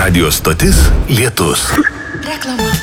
Radio stotis Lietus. Reklama.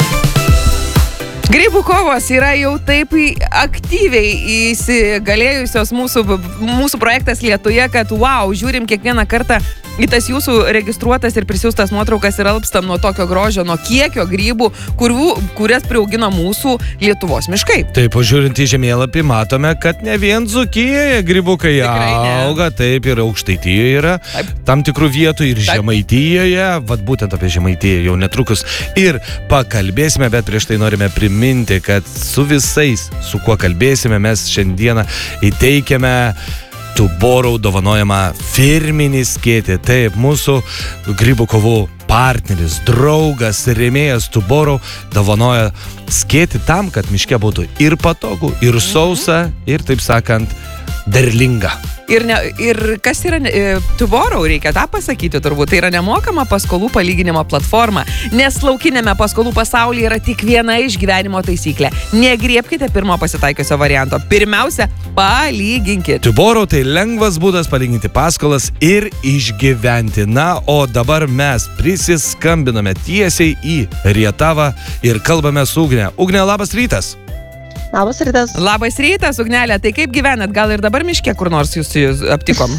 Grybų kovos yra jau taip aktyviai įsigalėjusios mūsų projektas Lietuje, kad wow, žiūrim kiekvieną kartą į tas jūsų registruotas ir prisiųstas nuotraukas ir alpstam nuo tokio grožio, nuo kiekio grybų, kurias priaugino mūsų Lietuvos miškai. Taip, žiūrint į žemėlapį, matome, kad ne vien Dzūkijoje grybukai auga, taip ir Aukštaitijoje yra, tam tikrų vietų ir Žemaitijoje, vat būtent apie Žemaitiją jau netrukus ir pakalbėsime, bet prieš tai norime priminti, kad su visais, su kuo kalbėsime, mes šiandieną įteikiame Tuborau dovanojama firminį skėtį. Taip, mūsų grybų kovų partneris, draugas, rėmėjas Tuborau dovanoja skėtį tam, kad miške būtų ir patogu, ir sausa, ir taip sakant, derlinga. Ir kas yra Tuborau, reikia tą pasakyti turbūt, tai yra nemokama paskolų palyginimo platforma, nes laukinėme paskolų pasaulyje yra tik viena iš gyvenimo taisyklė. Negriebkite pirmo pasitaikiusio varianto. Pirmiausia, palyginkite. Tuborau tai lengvas būdas palyginti paskolas ir išgyventi. Na, o dabar mes prisiskambiname tiesiai į Rietavą ir kalbame su Ugne. Ugne, labas rytas. Labas rytas. Labas rytas, Ugnelė. Tai kaip gyvenat? Gal ir dabar miške kur nors jūs aptikom?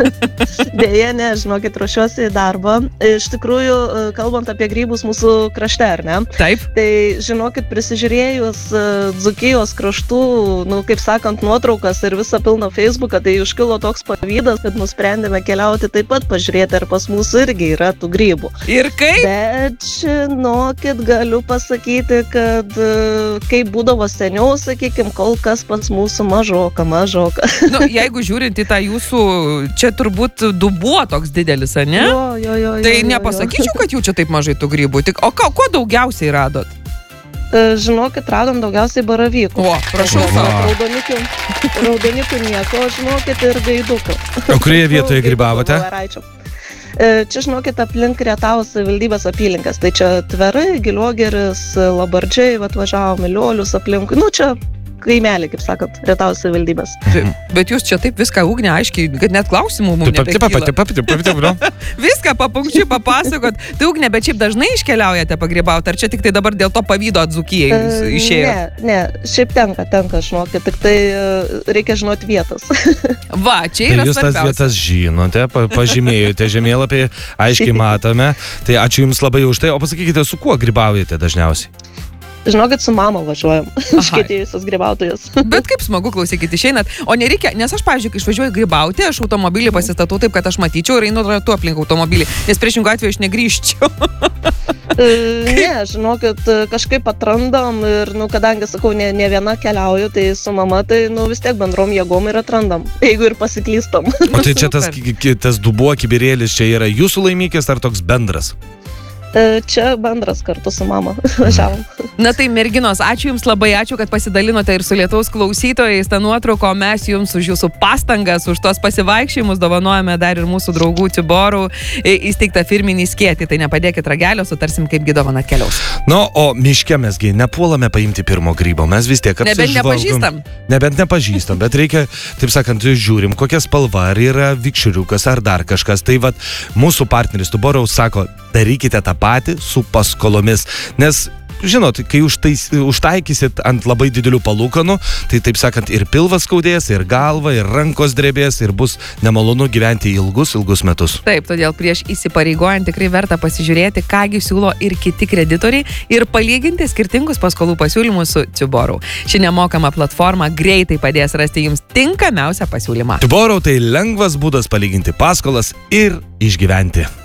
Deja, ne, žinokit, ruošiuosi į darbą. Iš tikrųjų, kalbant apie grybus mūsų krašte, ar ne? Taip. Tai, žinokit, prisižiūrėjus Dzūkijos kraštų, kaip sakant, nuotraukas ir visą pilną Facebooką, tai iškilo toks pavydas, kad nusprendėme keliauti taip pat pažiūrėti, ar pas mūsų irgi yra tų grybų. Ir kaip? Bet, žinokit, galiu pasakyti, kad kaip būdavo seniau, sakykime, kol kas pas mūsų mažoka. Jeigu žiūrint į tą jūsų, čia turbūt dubuo toks didelis, ne? Jo. Tai nepasakyčiau, kad jau čia taip mažai tų grybų. O ko daugiausiai radot? Žinokit, radom daugiausiai baravykų. O, prašau. Raudonikų nieko, žinokit, ir gaidukų. O kurioje vietoje grybavote? Čia, žinokit, aplink Rietavos savivaldybės apylinkės. Tai čia Tverai, Giliogeris, Labardžiai, atvažiavom Miliolius aplinkui. Čia kaimelį, kaip sakot, Rietavos savivaldybės. Bet jūs čia taip viską, Ugne, aiškiai, kad net klausimų mums nebekyla. Viską papunkčiai papasakot. Tai, Ugne, bet šiaip dažnai iškeliaujate pagrybauti, ar čia tik tai dabar dėl to pavydo Dzūkijai išėjo? Ne, šiaip tenka, žinokit, tik tai reikia žinoti vietas. Va, čia yra jūs tas vietas žinote, pažymėjote žemėlapį, aiškiai matome. Tai ačiū Jums labai už tai. O pasakykite, su kuo grybaujate dažniausiai? Žinokit, su mama važiuojam, iškėtėjusios grybautojas. Bet kaip smagu, klausykit, išeinat. O nereikia, nes aš, pavyzdžiui, kai išvažiuoju grybauti, aš automobilį pasistatau taip, kad aš matyčiau ir einu ratu aplink automobilį, nes priešingų atveju aš negrįžčiau. Ne, žinokit, kažkaip atrandam ir, kadangi, sakau, ne viena keliauju, tai su mama, tai, vis tiek bendrom jėgom ir atrandam, jeigu ir pasiklystam. O tai čia tas dubuo kibirėlis čia yra jūsų laimikis ar toks bendras? Čia bendras kartu su mama važiavom. Na tai, merginos, ačiū Jums labai, ačiū, kad pasidalinote ir su Lietuvos klausytojais tą nuotrauką, o mes Jums už Jūsų pastangas, už tos pasivaikščiojimus dovanojame dar ir mūsų draugų Tuborau įsteigtą firminį skėtį. Tai nepadėkit ragelio, sutarsim, kaipgi dovana atkeliaus. O miške mesgi nepuolame paimti pirmo grybo, mes vis tiek apsižvalgom. Nebent nepažįstam, bet reikia, taip sakant, žiūrim, kokia spalva, ar yra vikšriukas, ar dar kažkas. Tai vat, mūsų partneris Tuborau sako, darykite tą patį su paskolomis, nes žinot, kai užtaikysit ant labai didelių palūkanų, tai taip sakant ir pilvas skaudės, ir galva, ir rankos drebės, ir bus nemalonu gyventi ilgus metus. Taip, todėl prieš įsipareigojant tikrai verta pasižiūrėti, kągi siūlo ir kiti kreditoriai ir palyginti skirtingus paskolų pasiūlymus su Tuborau. Ši nemokama platforma greitai padės rasti Jums tinkamiausią pasiūlymą. Tuborau tai lengvas būdas palyginti paskolas ir išgyventi.